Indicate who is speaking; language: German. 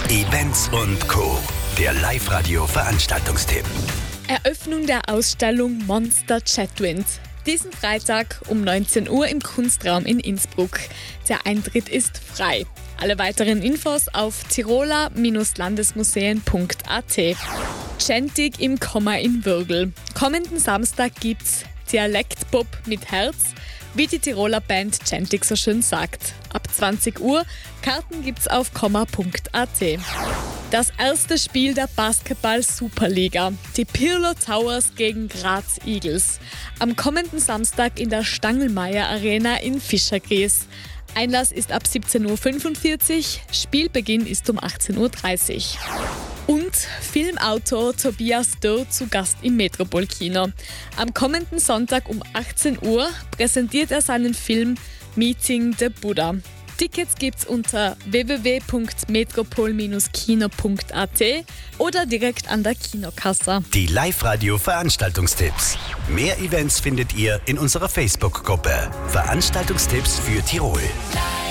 Speaker 1: Events und Co. Der Live-Radio-Veranstaltungstipp.
Speaker 2: Eröffnung der Ausstellung Monster Chatwind. Diesen Freitag um 19 Uhr im Kunstraum in Innsbruck. Der Eintritt ist frei. Alle weiteren Infos auf tiroler-landesmuseen.at. Gentig im Komma in Würgl. Kommenden Samstag gibt's Dialektpop mit Herz, wie die Tiroler Band Gentig so schön sagt. Ab 20 Uhr, Karten gibt's auf komma.at. Das erste Spiel der Basketball-Superliga. Die Pirlo Towers gegen Graz Eagles. Am kommenden Samstag in der Stangelmeier Arena in Fischergries. Einlass ist ab 17.45 Uhr, Spielbeginn ist um 18.30 Uhr. Und Filmautor Tobias Dörr zu Gast im Metropol-Kino. Am kommenden Sonntag um 18 Uhr präsentiert er seinen Film Meeting the Buddha. Tickets gibt's unter www.metropol-kino.at oder direkt an der Kinokasse.
Speaker 1: Die Live-Radio-Veranstaltungstipps. Mehr Events findet ihr in unserer Facebook-Gruppe. Veranstaltungstipps für Tirol.